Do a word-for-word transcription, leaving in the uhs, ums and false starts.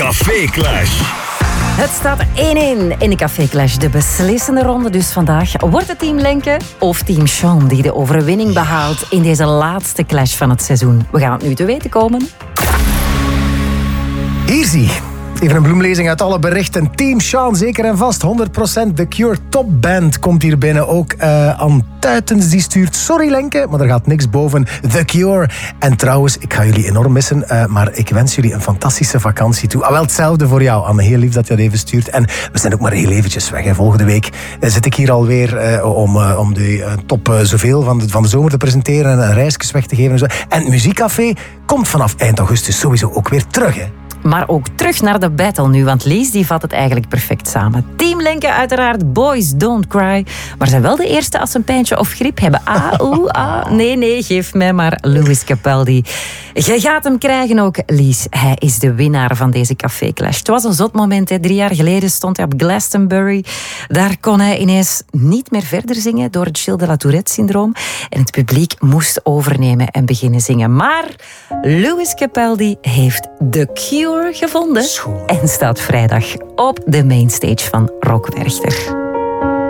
Café Clash. Het staat één-één in de Café Clash. De beslissende ronde dus vandaag. Wordt het team Lenke of team Sean die de overwinning behaalt in deze laatste clash van het seizoen? We gaan het nu te weten komen. Hier zie. Even een bloemlezing uit alle berichten. Team Sean, zeker en vast. honderd procent The Cure topband komt hier binnen. Ook uh, Ann Tuitens, die stuurt... Sorry Lenke, maar er gaat niks boven The Cure. En trouwens, ik ga jullie enorm missen, uh, maar ik wens jullie een fantastische vakantie toe. Ah, wel hetzelfde voor jou, Anne. Heel lief dat je dat even stuurt. En we zijn ook maar heel eventjes weg. Hè. Volgende week uh, zit ik hier alweer uh, om, uh, om de uh, top uh, zoveel van de, van de zomer te presenteren en een reisjes weg te geven. En, zo. En het Muziekcafé komt vanaf eind augustus sowieso ook weer terug, hè. Maar ook terug naar de battle nu, want Lies die vat het eigenlijk perfect samen. Team Lenke uiteraard, Boys Don't Cry. Maar zijn wel de eerste als ze een pijntje of griep hebben. Ah, oeh, ah. Nee, nee, geef mij maar Lewis Capaldi. Je gaat hem krijgen ook, Lies. Hij is de winnaar van deze Café Clash. Het was een zot moment, hè. Drie jaar geleden stond hij op Glastonbury. Daar kon hij ineens niet meer verder zingen door het Gilles de la Tourette-syndroom. En het publiek moest overnemen en beginnen zingen. Maar Lewis Capaldi heeft The Cure gevonden. Schoon. En staat vrijdag op de mainstage van Rock Werchter.